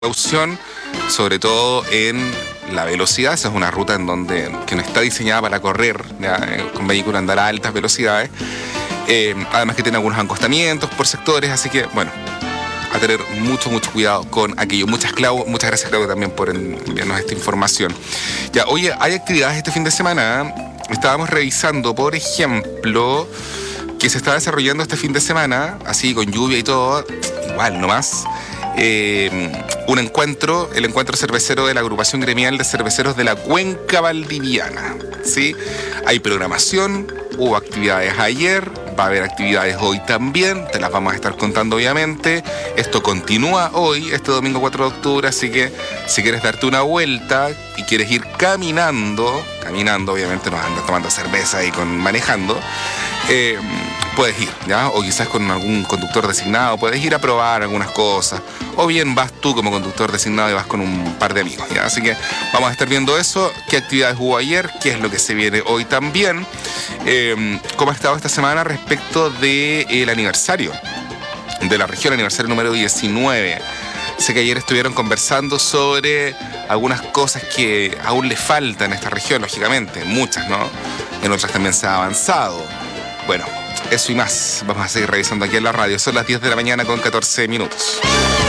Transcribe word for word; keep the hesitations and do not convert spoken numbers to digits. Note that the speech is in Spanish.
precaución, sobre todo en la velocidad. Esa es una ruta en donde que no está diseñada para correr, ¿ya? Con vehículos andar a altas velocidades. Eh, además que tiene algunos acostamientos por sectores, así que, bueno, a tener mucho, mucho cuidado con aquello. Muchas, Clau, muchas gracias, Claudio, también por enviarnos esta información. Ya, oye, hay actividades este fin de semana. Estábamos revisando, por ejemplo, que se está desarrollando este fin de semana, así con lluvia y todo, igual nomás. Eh, un encuentro, el encuentro cervecero de la agrupación gremial de cerveceros de la Cuenca Valdiviana, ¿sí? Hay programación, hubo actividades ayer, va a haber actividades hoy también, te las vamos a estar contando obviamente. Esto continúa hoy, este domingo cuatro de octubre, así que si quieres darte una vuelta y quieres ir caminando, caminando obviamente, no andas tomando cerveza y con manejando, eh, puedes ir, ¿ya? O quizás con algún conductor designado, puedes ir a probar algunas cosas. O bien vas tú como conductor designado y vas con un par de amigos, ¿ya? Así que vamos a estar viendo eso, qué actividades hubo ayer, qué es lo que se viene hoy también. Eh, ¿Cómo ha estado esta semana respecto del aniversario de la región, aniversario número diecinueve? Sé que ayer estuvieron conversando sobre algunas cosas que aún le faltan a esta región, lógicamente, muchas, ¿no? En otras también se ha avanzado. Bueno, eso y más vamos a seguir revisando aquí en la radio. Son las diez de la mañana con catorce minutos.